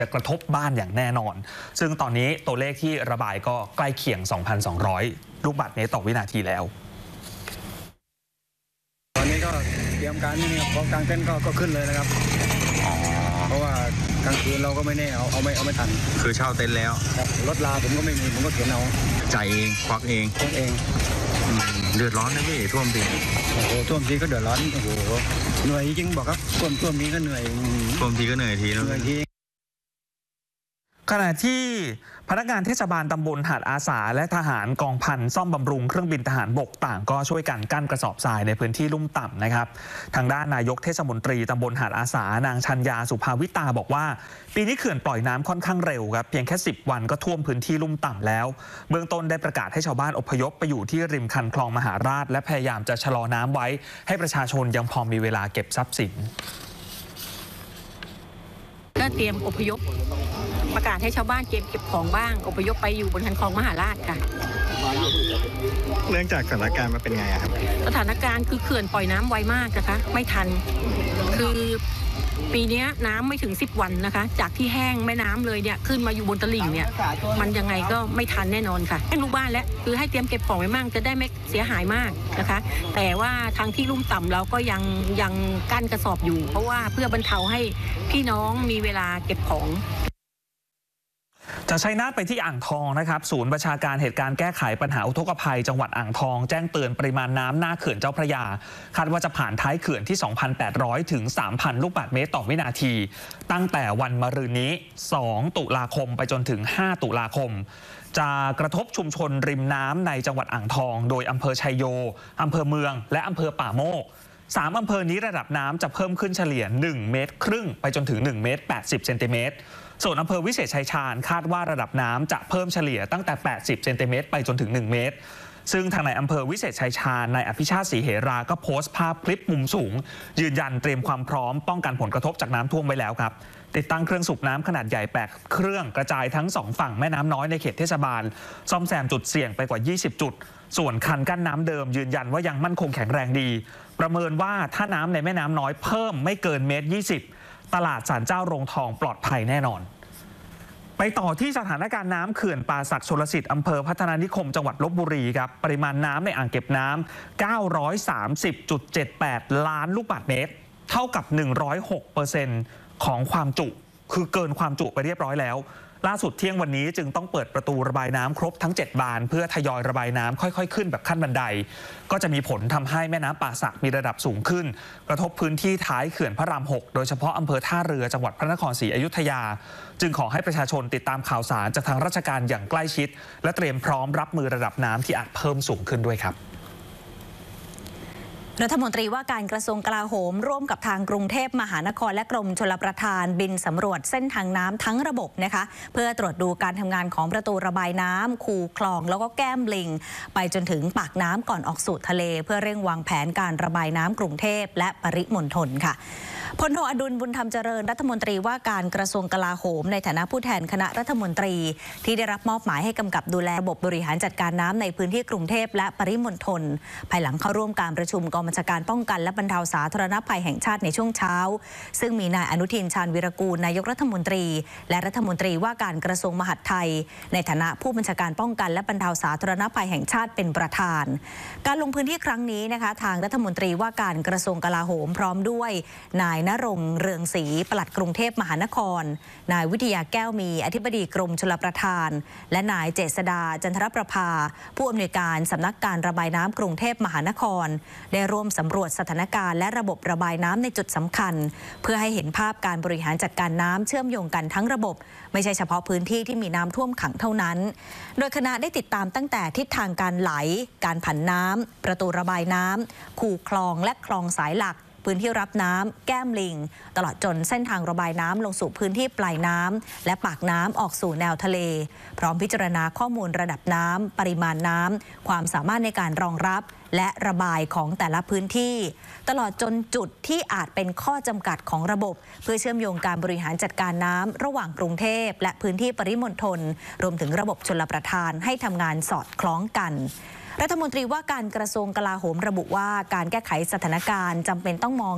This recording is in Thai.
จะกระทบบ้านอย่างแน่นอนซึ่งตอนนี้ตัวเลขที่ระบายก็ใกล้เคียง 2,200 ลูกบาศก์เมตรต่อวินาทีแล้วตอนนี้ก็เตรียมการนี่พอกลางเต้นก็ขึ้นเลยนะครับเพราะว่ากลางคืนเราก็ไม่แน่เอาไม่ทันคือเช่าเต็นท์แล้วรถลาผมก็ไม่มีผมก็เขียนเอาจ่ายเองควักเองเดือดร้อนนะพี่ท่วมทีโอ้โหท่วมทีก็เดือดร้อนโอ้โหเหนื่อยจริงบอกครับท่วมนี้ก็เหนื่อยท่วมทีก็เหนื่อยทีนะขณะที่พนักงานเทศบาลตำบลหาดอาสาและทหารกองพันซ่อมบำรุงเครื่องบินทหารบกต่างก็ช่วยกันกั้นกระสอบทรายในพื้นที่ลุ่มต่ำนะครับทางด้านนายกเทศมนตรีตำบลหาดอาสานางชัญญาสุภาวิตาบอกว่าปีนี้เขื่อนปล่อยน้ำค่อนข้างเร็วครับเพียงแค่10 วันก็ท่วมพื้นที่ลุ่มต่ำแล้วเบื้องต้นได้ประกาศให้ชาวบ้านอพยพไปอยู่ที่ริมคันคลองมหาราชและพยายามจะชะลอน้ำไว้ให้ประชาชนยังพอมีเวลาเก็บทรัพย์สินก็เตรียมอพยพประกาศให้ชาวบ้านเก็บของบ้างอพยพไปอยู่บนคันคลองมหาราชค่ะเนื่องจากสถานการณ์มันเป็นไงครับสถานการณ์คือเขื่อนปล่อยน้ำไวมากนะคะไม่ทันคือปีนี้น้ำไม่ถึง10 วันนะคะจากที่แห้งแม่น้ำเลยเนี่ยขึ้นมาอยู่บนตลิ่งเนี่ยมันยังไงก็ไม่ทันแน่นอนค่ะให้ลูกบ้านและคือให้เตรียมเก็บของไว้มั่งจะได้ไม่เสียหายมากนะคะแต่ว่าทางที่ลุ่มต่ำเราก็ยังกั้นกระสอบอยู่เพราะว่าเพื่อบรรเทาให้พี่น้องมีเวลาเก็บของจากชัยนาทไปที่อ่างทองนะครับศูนย์บัญชาการเหตุการณ์แก้ไขปัญหาอุทกภัยจังหวัดอ่างทองแจ้งเตือนปริมาณน้ำหน้าเขื่อนเจ้าพระยาคาดว่าจะผ่านท้ายเขื่อนที่ 2,800 ถึง 3,000 ลูกบาศก์เมตรต่อวินาทีตั้งแต่วันมะรืนนี้2 ตุลาคมไปจนถึง5 ตุลาคมจะกระทบชุมชนริมน้ำในจังหวัดอ่างทองโดยอำเภอชัยโยอำเภอเมืองและอำเภอป่าโมก3 อำเภอนี้ระดับน้ำจะเพิ่มขึ้นเฉลี่ย1 เมตรครึ่งไปจนถึง1 เมตร 80 เซนติเมตรส่วนอำเภอวิเศษชัยชาญคาดว่าระดับน้ำจะเพิ่มเฉลี่ยตั้งแต่80 เซนติเมตรไปจนถึง1 เมตรซึ่งทางในอำเภอวิเศษชัยชาญนายอภิชาติศรีเหราก็โพสต์ภาพคลิปมุมสูงยืนยันเตรียมความพร้อมป้องกันผลกระทบจากน้ำท่วมไว้แล้วครับติดตั้งเครื่องสูบน้ำขนาดใหญ่8 เครื่องกระจายทั้ง2 ฝั่งแม่น้ำน้อยในเขตเทศบาลซ่อมแซมจุดเสี่ยงไปกว่า20 จุดส่วนคันกั้นน้ำเดิมยืนยันว่ายังมั่นคงแข็งแรงดีประเมินว่าถ้าน้ำในแม่น้ำน้อยเพิ่มไม่เกิน1.20 เมตรตลาดศาลเจ้าโรงทองปลอดภัยแน่นอนไปต่อที่สถานการณ์น้ำเขื่อนป่าสักชลสิทธิ์อำเภอพัฒนานิคมจังหวัดลพบุรีครับปริมาณน้ำในอ่างเก็บน้ำ 930.78 ล้านลูกบาศก์เมตรเท่ากับ 106% ของความจุคือเกินความจุไปเรียบร้อยแล้วล่าสุดเที่ยงวันนี้จึงต้องเปิดประตูระบายน้ำครบทั้ง7 บานเพื่อทยอยระบายน้ำค่อยๆขึ้นแบบขั้นบันไดก็จะมีผลทำให้แม่น้ำป่าสักมีระดับสูงขึ้นกระทบพื้นที่ท้ายเขื่อนพระราม 6โดยเฉพาะอำเภอท่าเรือจังหวัดพระนครศรีอยุธยาจึงขอให้ประชาชนติดตามข่าวสารจากทางราชการอย่างใกล้ชิดและเตรียมพร้อมรับมือระดับน้ำที่อาจเพิ่มสูงขึ้นด้วยครับรัฐมนตรีว่าการกระทรวงกลาโหมร่วมกับทางกรุงเทพมหานครและกรมชลประทานบินสำรวจเส้นทางน้ำทั้งระบบนะคะเพื่อตรวจดูการทำงานของประตูระบายน้ำคูคลองแล้วก็แก้มลิงไปจนถึงปากน้ำก่อนออกสู่ทะเลเพื่อเร่งวางแผนการระบายน้ำกรุงเทพและปริมณฑลค่ะพลโทอดุลบุญธรรมเจริญรัฐมนตรีว่าการกระทรวงกลาโหมในฐานะผู้แทนคณะรัฐมนตรีที่ได้รับมอบหมายให้กำกับดูแลระบบบริหารจัดการน้ำในพื้นที่กรุงเทพและปริมณฑลภายหลังเข้าร่วมการประชุมกองบัญชาการป้องกันและบรรเทาสาธารณภัยแห่งชาติในช่วงเช้าซึ่งมีนายอนุทินชาญวีรกูลนายกรัฐมนตรีและรัฐมนตรีว่าการกระทรวงมหาดไทยในฐานะผู้บัญชาการป้องกันและบรรเทาสาธารณภัยแห่งชาติเป็นประธานการลงพื้นที่ครั้งนี้นะคะทางรัฐมนตรีว่าการกระทรวงกลาโหมพร้อมด้วยนายณรงค์เรืองศรีปลัดกรุงเทพมหานครนายวิทยาแก้วมีอธิบดีกรมชลประทานและนายเจษดาจันทรประภาผู้อำนวยการสำนักการระบายน้ำกรุงเทพมหานครได้ร่วมสำรวจสถานการณ์และระบบระบายน้ำในจุดสำคัญเพื่อให้เห็นภาพการบริหารจัดการน้ำเชื่อมโยงกันทั้งระบบไม่ใช่เฉพาะพื้นที่ที่มีน้ำท่วมขังเท่านั้นโดยคณะได้ติดตามตั้งแต่ทิศทางการไหลการผันน้ำประตูระบายน้ำคูคลองและคลองสายหลักพื้นที่รับน้ำแก้มลิงตลอดจนเส้นทางระบายน้ำลงสู่พื้นที่ปลายน้ำและปากน้ำออกสู่แนวทะเลพร้อมพิจารณาข้อมูลระดับน้ำปริมาณน้ำความสามารถในการรองรับและระบายของแต่ละพื้นที่ตลอดจนจุดที่อาจเป็นข้อจำกัดของระบบเพื่อเชื่อมโยงการบริหารจัดการน้ำระหว่างกรุงเทพและพื้นที่ปริมณฑลรวมถึงระบบชลประทานให้ทำงานสอดคล้องกันรัฐมนตรีว่าการกระทรวงกลาโหมระบุว่าการแก้ไขสถานการณ์จำเป็นต้องมอง